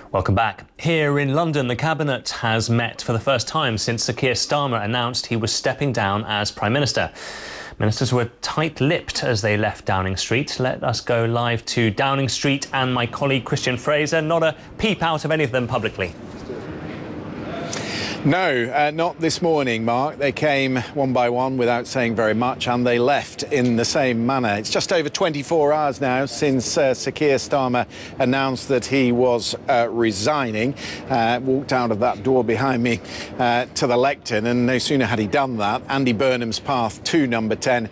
Welcome back. Here in London, the Cabinet has met for the first time since Sir Keir Starmer announced he was stepping down as Prime Minister. Ministers were tight-lipped as they left Downing Street. Let us go live to Downing Street and my colleague Christian Fraser. Not a peep out of any of them publicly. No, not this morning, Mark. They came one by one without saying very much, and they left in the same manner. It's just over 24 hours now since Sir Keir Starmer announced that he was resigning. Walked out of that door behind me to the lectern, and no sooner had he done that, Andy Burnham's path to number 10